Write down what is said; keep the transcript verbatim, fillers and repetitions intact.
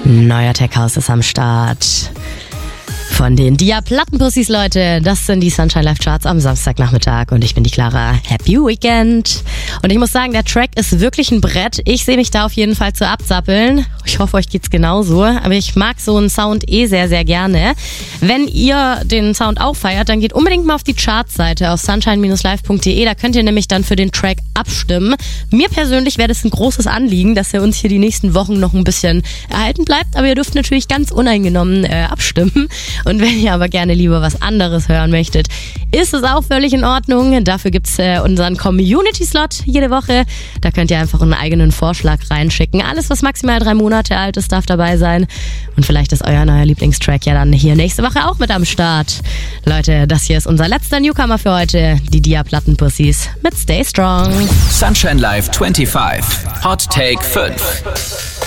Neuer Tech House ist am Start. Von den Dia Plattenpussys, Leute. Das sind die Sunshine Live Charts am Samstagnachmittag und ich bin die Clara. Happy Weekend. Und ich muss sagen, der Track ist wirklich ein Brett. Ich sehe mich da auf jeden Fall zu abzappeln. Ich hoffe, euch geht's genauso. Aber ich mag so einen Sound eh sehr, sehr gerne. Wenn ihr den Sound auch feiert, dann geht unbedingt mal auf die Charts-Seite auf sunshine Bindestrich live Punkt de. Da könnt ihr nämlich dann für den Track abstimmen. Mir persönlich wäre das ein großes Anliegen, dass er uns hier die nächsten Wochen noch ein bisschen erhalten bleibt. Aber ihr dürft natürlich ganz uneingenommen äh, abstimmen. Und wenn ihr aber gerne lieber was anderes hören möchtet, ist es auch völlig in Ordnung. Dafür gibt's äh, unseren Community-Slot jede Woche. Da könnt ihr einfach einen eigenen Vorschlag reinschicken. Alles, was maximal drei Monate alt ist, darf dabei sein. Und vielleicht ist euer neuer Lieblingstrack ja dann hier nächste Woche auch mit am Start. Leute, das hier ist unser letzter Newcomer für heute. Die Dia Plattenpussys mit Stay Strong. Sunshine Live fünfundzwanzig. Hot Take fünf.